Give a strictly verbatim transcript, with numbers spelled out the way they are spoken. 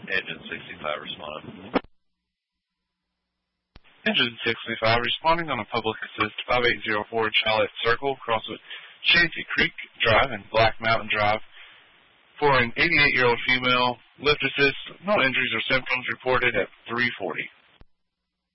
Engine sixty-five responding. Engine sixty-five responding on a public assist five eight zero four Chalette Circle, Crosswood, Shanty Creek Drive and Black Mountain Drive. For an eighty-eight-year-old female, lift assist, no injuries or symptoms reported at three forty.